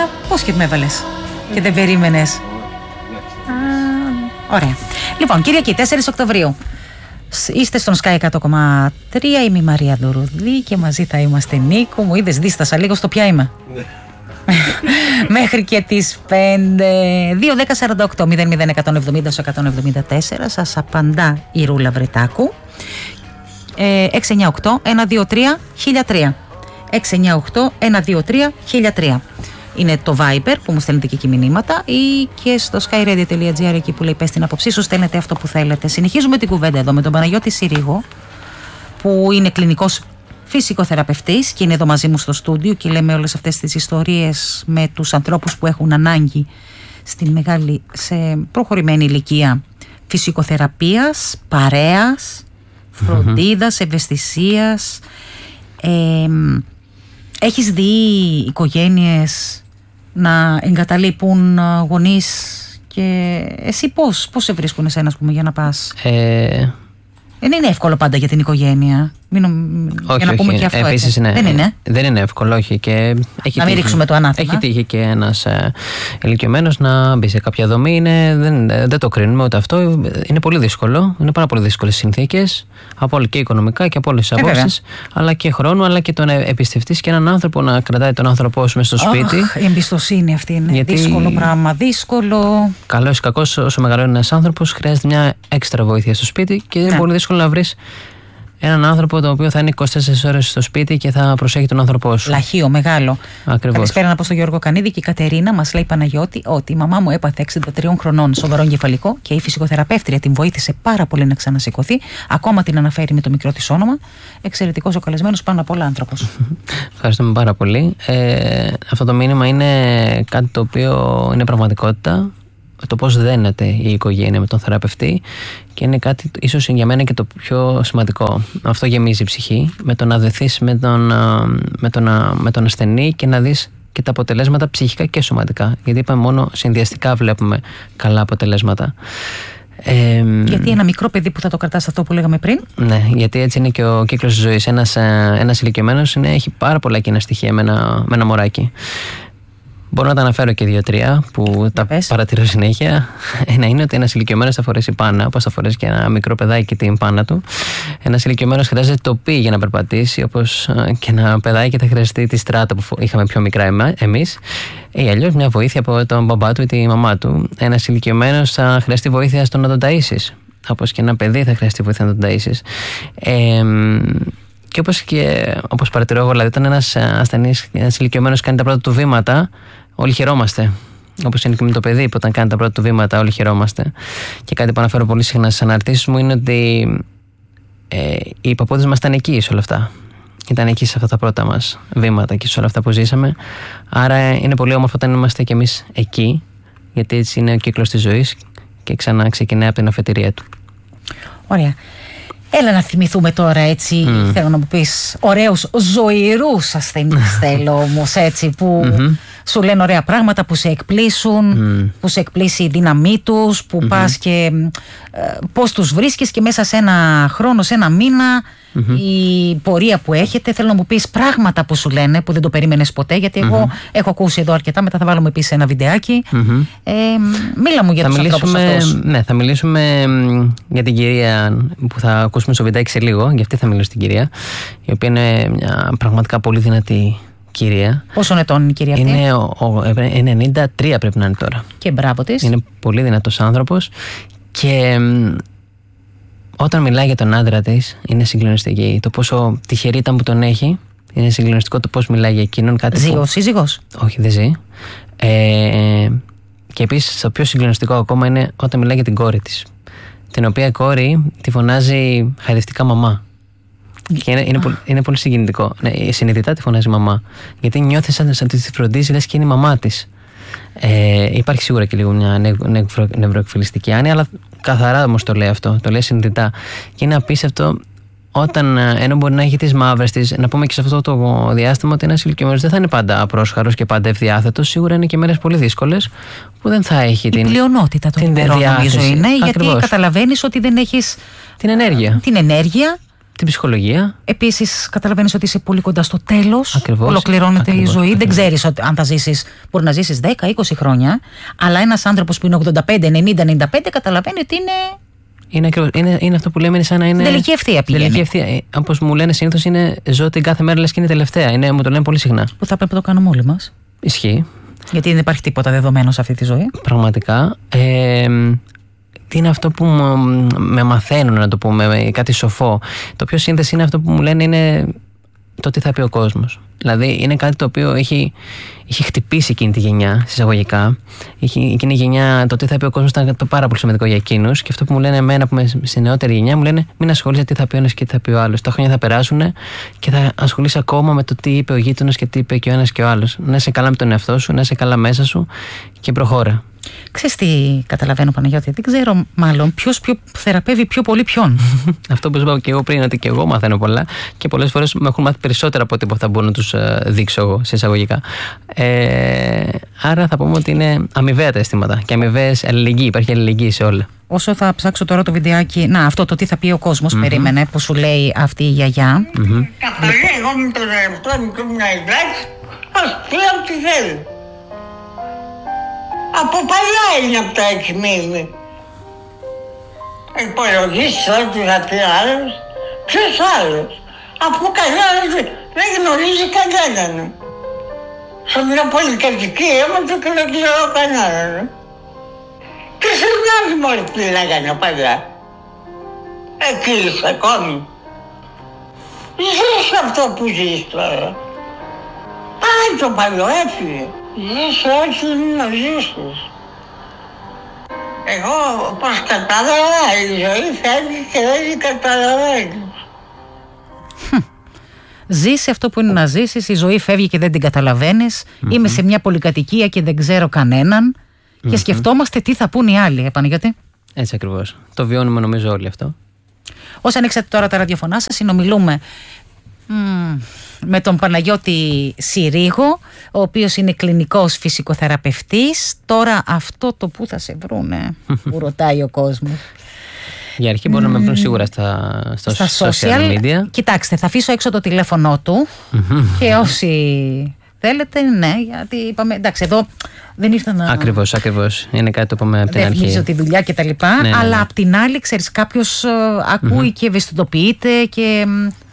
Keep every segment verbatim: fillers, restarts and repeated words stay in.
Αλλά πώς και με έβαλες και δεν περίμενες? Ωραία. Λοιπόν, Κυριακή, τέσσερις Οκτωβρίου. Είστε στον Sky εκατό κόμμα τρία. Είμαι η Μαρία Ντορουδή και μαζί θα είμαστε. Νίκο, μου είδες, δίστασα λίγο στο ποια είμαι. Μέχρι και τις πέντε. Δύο δέκα σαράντα οκτώ μηδέν μηδέν εκατόν εβδομήντα εκατόν εβδομήντα τέσσερα. Σας απαντά η Ρούλα Βρετάκου. ε, έξι εννιά οκτώ ένα δύο τρία χίλια τρία. έξι εννιά οκτώ ένα δύο τρία χίλια τρία είναι το Viber που μου στέλνετε και εκεί μηνύματα, ή και στο skyradio τελεία gr, εκεί που λέει πες την άποψή σου, στέλνετε αυτό που θέλετε. Συνεχίζουμε την κουβέντα εδώ με τον Παναγιώτη Συρίγο, που είναι κλινικός φυσικοθεραπευτής και είναι εδώ μαζί μου στο στούντιο και λέμε όλες αυτές τις ιστορίες με τους ανθρώπους που έχουν ανάγκη στην μεγάλη, σε προχωρημένη ηλικία, φυσικοθεραπείας, παρέας, φροντίδας, ευαισθησίας. Ε, έχεις δει οικογένειες να εγκαταλείπουν γονείς, και εσύ πώς, πώς σε βρίσκουν εσένα, ας πούμε, για να πας? Ε... Δεν είναι εύκολο πάντα για την οικογένεια. Μην, όχι, για να πούμε όχι. και αυτό. Επίσης, ναι. Δεν είναι. Δεν είναι εύκολο, όχι. Και έχει να μην ρίξουμε το ανάθεμα. Έχει τύχει και ένας ε, ηλικιωμένος να μπει σε κάποια δομή. Είναι, δεν, δεν το κρίνουμε ούτε αυτό. Είναι πολύ δύσκολο. Είναι πάρα πολύ δύσκολες συνθήκες. Από όλα και οικονομικά και από όλες τις απόψεις. Αλλά και χρόνου, αλλά και το να εμπιστευτείς και έναν άνθρωπο, να κρατάει τον άνθρωπό σου μέσα στο σπίτι. Oh, η εμπιστοσύνη αυτή είναι. Γιατί δύσκολο πράγμα. Δύσκολο. Καλός ή κακός, όσο μεγαλώνει ένας άνθρωπος, χρειάζεται μια έξτρα βοήθεια στο σπίτι και είναι ναι. πολύ δύσκολο να βρεις έναν άνθρωπο το οποίο θα είναι είκοσι τέσσερις ώρες στο σπίτι και θα προσέχει τον άνθρωπό σου. Λαχείο, μεγάλο. Ακριβώς. Καλησπέρα να πω στον Γιώργο Κανίδη, και η Κατερίνα μας λέει, Παναγιώτη, ότι η μαμά μου έπαθε εξήντα τριών χρονών σοβαρό εγκεφαλικό και η φυσικοθεραπεύτρια την βοήθησε πάρα πολύ να ξανασηκωθεί. Ακόμα την αναφέρει με το μικρό της όνομα. Εξαιρετικός ο καλεσμένος, πάνω απ' όλα άνθρωπος. Ευχαριστούμε πάρα πολύ. Ε, αυτό το μήνυμα είναι κάτι το οποίο είναι πραγματικότητα. Το πώς δένεται η οικογένεια με τον θεραπευτή, και είναι κάτι ίσως για μένα και το πιο σημαντικό. Αυτό γεμίζει η ψυχή, με το να δεθείς με τον, με τον, με τον ασθενή και να δεις και τα αποτελέσματα ψυχικά και σωματικά. Γιατί είπαμε μόνο συνδυαστικά βλέπουμε καλά αποτελέσματα. Ε, γιατί ένα μικρό παιδί που θα το κρατάς, αυτό που λέγαμε πριν. Ναι, γιατί έτσι είναι και ο κύκλος της ζωής. Ένας, ένας ηλικιωμένος έχει πάρα πολλά κοινά στοιχεία με ένα, με ένα μωράκι. Μπορώ να τα αναφέρω και δύο-τρία που τα πες. παρατηρώ συνέχεια. Ένα είναι ότι ένας ηλικιωμένος θα φορέσει πάνα, όπως θα φορέσει και ένα μικρό παιδάκι την πάνα του. Ένας ηλικιωμένος χρειάζεται τοπί για να περπατήσει, όπως και ένα παιδάκι θα χρειαστεί τη στράτα που είχαμε πιο μικρά εμείς, ή αλλιώς μια βοήθεια από τον μπαμπά του ή τη μαμά του. Ένας ηλικιωμένος θα χρειαστεί βοήθεια στο να τον ταΐσεις, όπως και ένα παιδί θα χρειαστεί βοήθεια να τον ταΐσεις. Ε, Και όπως, και, όπως παρατηρώ εγώ, δηλαδή, όταν ένας ασθενής, ένας ηλικιωμένος κάνει τα πρώτα του βήματα, όλοι χαιρόμαστε. Όπως είναι και με το παιδί, που όταν κάνει τα πρώτα του βήματα, όλοι χαιρόμαστε. Και κάτι που αναφέρω πολύ συχνά στις αναρτήσεις μου είναι ότι ε, οι παππούδες μας ήταν εκεί σε όλα αυτά. Ήταν εκεί σε αυτά τα πρώτα μας βήματα και σε όλα αυτά που ζήσαμε. Άρα είναι πολύ όμορφο όταν είμαστε κι εμείς εκεί, γιατί έτσι είναι ο κύκλος της ζωής και ξανά ξεκινάει από την αφετηρία του. Ωραία. Έλα να θυμηθούμε τώρα, έτσι, mm. θέλω να μου πεις, ωραίους ζωηρούς ασθενείς θέλω όμως, έτσι, που mm-hmm. σου λένε ωραία πράγματα, που σε εκπλήσουν, mm. που σε εκπλήσει η δύναμή τους, που mm-hmm. πας και ε, πώς τους βρίσκεις, και μέσα σε ένα χρόνο, σε ένα μήνα, mm-hmm. η πορεία που έχετε. Θέλω να μου πεις πράγματα που σου λένε, που δεν το περίμενες ποτέ, γιατί mm-hmm. εγώ έχω ακούσει εδώ αρκετά, μετά θα βάλουμε επίσης ένα βιντεάκι. Mm-hmm. Ε, μίλα μου για θα τους ανθρώπους αυτούς. Ναι, θα μιλήσουμε για την κυρία που θα ακούσουμε στο βιντεάκι σε λίγο, για αυτή θα μιλήσω στην κυρία, η οποία είναι μια πραγματικά πολύ δυνατή κυρία. Πόσο ετών είναι η κυρία αυτή? Είναι ο, ο, ενενήντα τρία πρέπει να είναι τώρα. Και μπράβο της. Είναι πολύ δυνατός άνθρωπος και όταν μιλάει για τον άντρα της είναι συγκλονιστική. Το πόσο τυχερή ήταν που τον έχει. Είναι συγκλονιστικό το πώς μιλάει για εκείνον. Ζει ο σύζυγος? Όχι, δεν ζει. Ε, και επίσης το πιο συγκλονιστικό ακόμα είναι όταν μιλάει για την κόρη της, την οποία κόρη τη φωνάζει χαριστικά μαμά. Και είναι, είναι, πολύ, είναι πολύ συγκινητικό. Ναι, συνειδητά τη φωνάζει μαμά. Γιατί νιώθει σαν να τη φροντίζει, λες και είναι η μαμά της. Ε, υπάρχει σίγουρα και λίγο μια νευροεκφυλιστική άνοια, αλλά καθαρά όμως το λέει αυτό. Το λέει συνειδητά. Και είναι απίστευτο όταν, ενώ μπορεί να έχει τις μαύρες της, να πούμε και σε αυτό το διάστημα ότι ένας ηλικιωμένος δεν θα είναι πάντα απρόσχαρος και πάντα ευδιάθετος. Σίγουρα είναι και μέρες πολύ δύσκολες που δεν θα έχει η την. Η πλειονότητα των ημερών νομίζω είναι, Ακριβώς. γιατί καταλαβαίνεις ότι δεν έχεις την ενέργεια. Την ενέργεια. Την ψυχολογία. Επίσης, καταλαβαίνεις ότι είσαι πολύ κοντά στο τέλος. Ακριβώς. Ολοκληρώνεται Ακριβώς. η ζωή. Ακριβώς. Δεν ξέρεις αν θα ζήσεις. Μπορεί να ζήσεις δέκα είκοσι χρόνια. Αλλά ένας άνθρωπος που είναι ογδόντα πέντε, ενενήντα, ενενήντα πέντε καταλαβαίνει ότι είναι. Είναι, ακριβώς, είναι, είναι αυτό που λέμε, είναι σαν να είναι. Τελική ευθεία πηγαίνει. Τελική ευθεία. Όπως μου λένε συνήθως, είναι ζω την κάθε μέρα λες και είναι τελευταία. Είναι, μου το λένε πολύ συχνά. Που θα πρέπει να το κάνουμε όλοι μας. Ισχύει. Γιατί δεν υπάρχει τίποτα δεδομένο σε αυτή τη ζωή. Πραγματικά. Ε, τι είναι αυτό που με μαθαίνουν, να το πούμε, κάτι σοφό. Το πιο σύνθεση είναι αυτό που μου λένε είναι το τι θα πει ο κόσμος. Δηλαδή είναι κάτι το οποίο έχει, έχει χτυπήσει εκείνη τη γενιά, συσσαγωγικά. Έχει, εκείνη η γενιά, το τι θα πει ο κόσμος ήταν το πάρα πολύ σημαντικό για εκείνους. Και αυτό που μου λένε εμένα που είμαι στη νεότερη γενιά, μου λένε μην ασχολείσαι τι θα πει ο ένας και τι θα πει ο άλλος. Τα χρόνια θα περάσουν και θα ασχολείσαι ακόμα με το τι είπε ο γείτονας και τι είπε και ο ένας και ο άλλος. Να είσαι καλά με τον εαυτό σου, να είσαι καλά μέσα σου και προχώρα. Ξέρεις τι καταλαβαίνω, Παναγιώτη? Δεν ξέρω μάλλον ποιος πιο θεραπεύει πιο πολύ ποιον. Αυτό που είπα και εγώ πριν, ότι και εγώ μαθαίνω πολλά και πολλές φορές με έχουν μάθει περισσότερα από ό,τι θα μπορώ να τους δείξω εγώ σε εισαγωγικά. Ε, άρα θα πούμε ότι είναι αμοιβαία τα αισθήματα και αμοιβαίες αλληλεγγύη. Υπάρχει αλληλεγγύη σε όλα. Όσο θα ψάξω τώρα το βιντεάκι. Να, αυτό το τι θα πει ο κόσμος, mm-hmm. περίμενε, που σου λέει αυτή η γιαγιά. Mm-hmm. Καθαρή, εγώ με τον εαυτό μου και ήμουν εντάξει, ας πει ό,τι θέλει. Από παλιά είναι από τα έξι μήνυ. Υπολογίσεις ό,τι θα πει άλλος, ποιος άλλος. Αφού κανένας δεν γνωρίζει κανέναν. Σε μια πολυκατοικία έμαθα και δεν ξέρω κανέναν. Και σε μοιάζει μόλι τι λέγανε παλιά. Εκεί είσαι ακόμη. Ζεις αυτό που ζεις τώρα. Πάει το παλιό, έφυγε. Ζεις ό,τι είναι να ζήσεις. Εγώ όπως κατάλαβα, η ζωή φεύγει και δεν καταλαβαίνεις. Ζήσει αυτό που είναι να ζήσεις, η ζωή φεύγει και δεν την καταλαβαίνεις. Mm-hmm. Είμαι σε μια πολυκατοικία και δεν ξέρω κανέναν. Mm-hmm. Και σκεφτόμαστε τι θα πούν οι άλλοι, Παναγιώτη. Έτσι ακριβώς. Το βιώνουμε νομίζω όλοι αυτό. Όσοι ανοίξατε τώρα τα ραδιοφωνά σας, συνομιλούμε mm, με τον Παναγιώτη Συρίγο, ο οποίος είναι κλινικός φυσικοθεραπευτής. Τώρα αυτό το που θα σε βρούνε, που ρωτάει ο κόσμος. Για αρχή μπορούν mm. να με βρουν σίγουρα στα, στα, στα social media. Κοιτάξτε, θα αφήσω έξω το τηλέφωνο του και όσοι θέλετε, ναι, γιατί είπαμε, εντάξει, εδώ δεν ήρθα να... Ακριβώς, ακριβώς. Είναι κάτι το είπαμε από την αρχή. Δεν θυμίζω τη δουλειά και τα λοιπά, ναι, ναι, ναι. Αλλά απ' την άλλη, ξέρεις, κάποιος uh, ακούει mm-hmm. και ευαισθητοποιείται και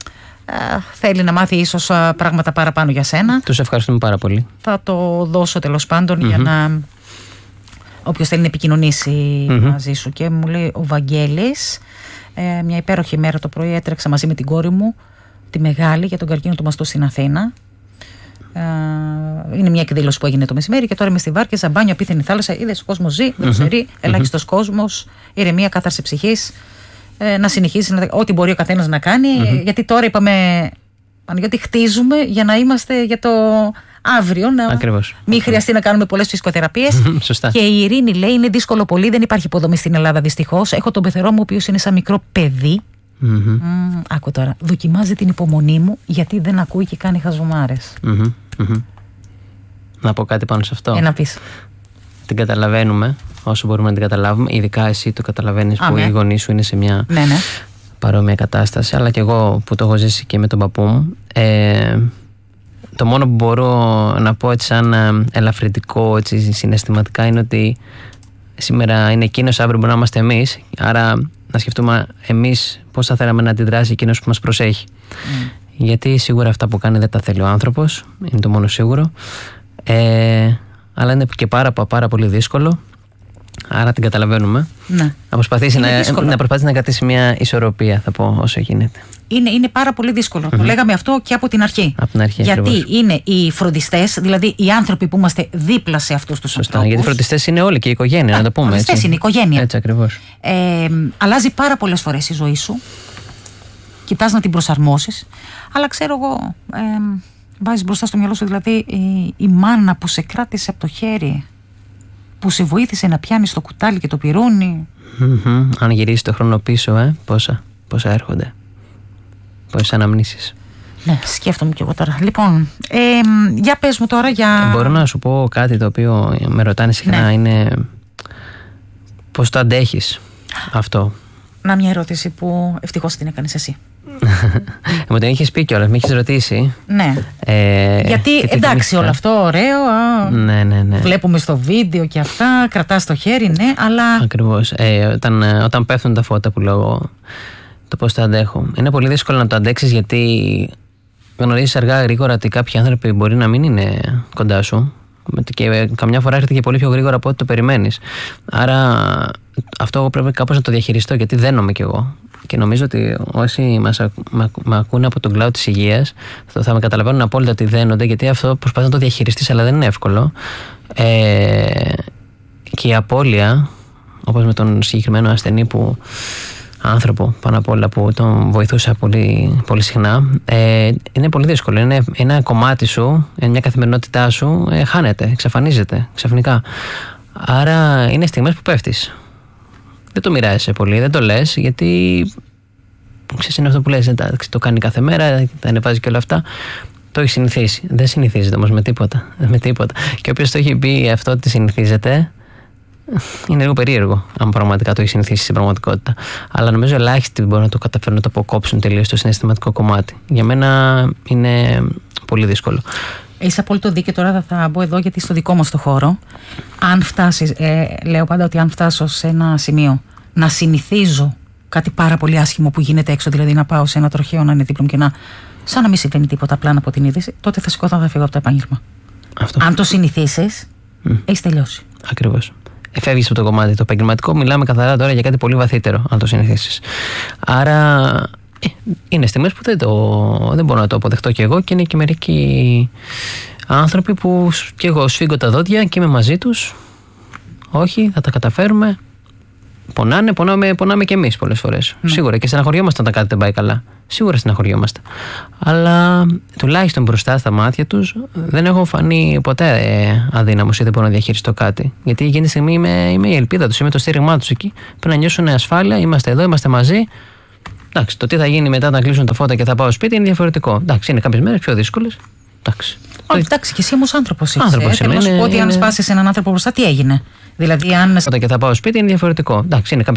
uh, θέλει να μάθει ίσως uh, πράγματα παραπάνω για σένα. Τους ευχαριστούμε πάρα πολύ. Θα το δώσω τέλος πάντων mm-hmm. για να... Όποιος θέλει να επικοινωνήσει mm-hmm. μαζί σου. Και μου λέει ο Βαγγέλης, ε, μια υπέροχη μέρα το πρωί έτρεξα μαζί με την κόρη μου, τη μεγάλη, για τον καρκίνο του μαστού στην Αθήνα. Ε, είναι μια εκδήλωση που έγινε το μεσημέρι και τώρα είμαι στη Βάρκεζα, μπάνιο, απίθανη θάλασσα. Είδες, ο κόσμος ζει, δεν ξέρει, mm-hmm. ελάχιστος mm-hmm. κόσμος, ηρεμία, κάθαρση ψυχής. Ε, να συνεχίσει να, ό,τι μπορεί ο καθένας να κάνει, mm-hmm. γιατί τώρα είπαμε, γιατί χτίζουμε για να είμαστε για το αύριο, να Ακριβώς. μην χρειαστεί να κάνουμε πολλές φυσικοθεραπείες. Σωστά. Και η Ειρήνη λέει: είναι δύσκολο πολύ, δεν υπάρχει υποδομή στην Ελλάδα δυστυχώς. Έχω τον πεθερό μου, ο οποίος είναι σαν μικρό παιδί. Mm-hmm. Mm, άκου τώρα. Δοκιμάζει την υπομονή μου, γιατί δεν ακούει και κάνει χαζομάρες. Mm-hmm. Mm-hmm. Να πω κάτι πάνω σε αυτό. Ένα πεις. Την καταλαβαίνουμε όσο μπορούμε να την καταλάβουμε. Ειδικά εσύ το καταλαβαίνεις που ναι. οι γονείς σου είναι σε μια ναι, ναι. παρόμοια κατάσταση. Αλλά και εγώ που το έχω ζήσει και με τον παππού μου. Ε, Το μόνο που μπορώ να πω έτσι σαν ελαφρυντικό, έτσι συναισθηματικά, είναι ότι σήμερα είναι εκείνος, αύριο μπορεί να είμαστε εμείς. Άρα να σκεφτούμε εμείς πώς θα θέλαμε να αντιδράσει εκείνος που μας προσέχει. Mm. Γιατί σίγουρα αυτά που κάνει δεν τα θέλει ο άνθρωπος, είναι το μόνο σίγουρο. Ε, αλλά είναι και πάρα, πάρα πολύ δύσκολο. Άρα την καταλαβαίνουμε. Ναι. Να προσπαθήσει να, να, προσπαθήσει να κρατήσει μια ισορροπία, θα πω, όσο γίνεται. Είναι, είναι πάρα πολύ δύσκολο. Mm-hmm. Το λέγαμε αυτό και από την αρχή. Από την αρχή, γιατί ακριβώς. Είναι οι φροντιστές, δηλαδή οι άνθρωποι που είμαστε δίπλα σε αυτούς τους ανθρώπους. Γιατί οι φροντιστές είναι όλοι και η οικογένεια, Α, να το πούμε. Οι φροντιστές είναι η οικογένεια. Έτσι ακριβώς. Ε, αλλάζει πάρα πολλές φορές η ζωή σου. Κοιτάς να την προσαρμόσεις. Αλλά ξέρω εγώ, ε, βάζεις μπροστά στο μυαλό σου δηλαδή η, η μάνα που σε κράτησε από το χέρι, που σε βοήθησε να πιάνεις το κουτάλι και το πυρούνι. Mm-hmm. Αν γυρίσει το χρόνο πίσω, ε, πόσα, πόσα έρχονται. Πόσες αναμνήσεις. Ναι, σκέφτομαι κι εγώ τώρα. Λοιπόν, ε, για πες μου τώρα για... Μπορώ να σου πω κάτι το οποίο με ρωτάνε συχνά, ναι. Είναι πώς το αντέχεις αυτό. Να, μια ερώτηση που ευτυχώς την έκανες εσύ. Μου την είχες πει κιόλας, με είχες ρωτήσει. Ναι. Ε, Γιατί εντάξει, όλο αυτό ωραίο. Α, ναι, ναι, ναι. Βλέπουμε στο βίντεο και αυτά, κρατάς το χέρι, ναι, αλλά. Ακριβώς. Ε, όταν, όταν πέφτουν τα φώτα που λέω, το πώς το αντέχω. Είναι πολύ δύσκολο να το αντέξεις, γιατί γνωρίζεις αργά γρήγορα ότι κάποιοι άνθρωποι μπορεί να μην είναι κοντά σου. Και καμιά φορά έρχεται και πολύ πιο γρήγορα από ό,τι το περιμένεις. Άρα αυτό πρέπει κάπως να το διαχειριστώ, γιατί δένομαι κι εγώ. Και νομίζω ότι όσοι μας με ακούνε από τον κλάδο της υγείας θα με καταλαβαίνουν απόλυτα ότι δένονται, γιατί αυτό προσπαθεί να το διαχειριστείς, αλλά δεν είναι εύκολο. Ε, και η απώλεια, όπως με τον συγκεκριμένο ασθενή που, άνθρωπο πάνω απ' όλα, που τον βοηθούσα πολύ, πολύ συχνά, ε, είναι πολύ δύσκολο. Είναι ένα κομμάτι σου, μια καθημερινότητά σου, ε, χάνεται, εξαφανίζεται ξαφνικά. Άρα είναι στιγμές που πέφτεις. Δεν το μοιράζεσαι πολύ, δεν το λες, γιατί ξέρεις, είναι αυτό που λες, εντάξει, το κάνει κάθε μέρα, τα ανεβάζει και όλα αυτά. Το έχει συνηθίσει. Δεν συνηθίζεται όμως με τίποτα. Με τίποτα. Και όποιος το έχει πει αυτό ότι συνηθίζεται, είναι λίγο περίεργο, αν πραγματικά το έχει συνηθίσει στην πραγματικότητα. Αλλά νομίζω ελάχιστοι μπορούν να το καταφέρουν να το αποκόψουν τελείως το συναισθηματικό κομμάτι. Για μένα είναι πολύ δύσκολο. Είσαι απόλυτο δίκαιο. Τώρα θα, θα μπω εδώ, γιατί στο δικό μας το χώρο, αν φτάσεις, ε, λέω πάντα ότι αν φτάσω σε ένα σημείο να συνηθίζω κάτι πάρα πολύ άσχημο που γίνεται έξω, δηλαδή να πάω σε ένα τροχαίο να είναι δίπλα μου και να σαν να μην συμβαίνει τίποτα, απλά από την είδηση, τότε θα σηκώθω, θα φύγω από το επάγγελμα. Αυτό. Αν το συνηθίσεις, mm. έχεις τελειώσει. Ακριβώς. Φεύγεις από το κομμάτι το επαγγελματικό, μιλάμε καθαρά τώρα για κάτι πολύ βαθύτερο, αν το συνηθίσεις. Άρα ε, είναι στιγμές που δεν, το, δεν μπορώ να το αποδεχτώ κι εγώ, και είναι και μερικοί άνθρωποι που κι εγώ σφίγγω τα δόντια και είμαι μαζί τους. Όχι, θα τα καταφέρουμε. Πονάνε, πονάμε, πονάμε κι εμείς πολλές φορές. Mm. Σίγουρα, και στεναχωριόμαστε όταν κάτι δεν πάει καλά. Σίγουρα στεναχωριόμαστε. Αλλά τουλάχιστον μπροστά στα μάτια τους δεν έχω φανεί ποτέ ε, αδύναμος ή δεν μπορώ να διαχειριστώ κάτι. Γιατί εκείνη τη στιγμή είμαι, είμαι η ελπίδα τους, είμαι το στήριγμά τους εκεί. Πρέπει να νιώσουν ασφάλεια, είμαστε εδώ, είμαστε μαζί. Εντάξει, το τι θα γίνει μετά όταν κλείσουν τα φώτα και θα πάω σπίτι είναι διαφορετικό. Εντάξει, είναι κάποιες μέρες πιο δύσκολες. Εντάξει. Όχι, εντάξει, και εσύ όμως άνθρωπος είσαι. Άνθρωπος Θέλω να σου πω ότι αν σπάσεις έναν άνθρωπο μπροστά, τι έγινε. Δηλαδή, αν. Και θα πάω σπίτι είναι διαφορετικό. Εντάξει, είναι κάποιες